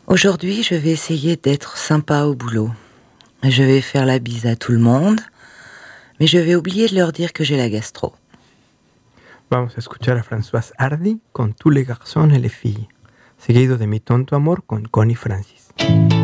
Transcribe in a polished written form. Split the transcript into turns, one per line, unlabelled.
Aujourd'hui, je vais essayer d'être sympa au boulot. Je vais faire la bise à tout le monde, mais je vais oublier de leur dire que j'ai la gastro.
Vamos a escuchar a Françoise Hardy con Tous les garçons et les filles, seguido de Mi tonto amor con Connie Francis.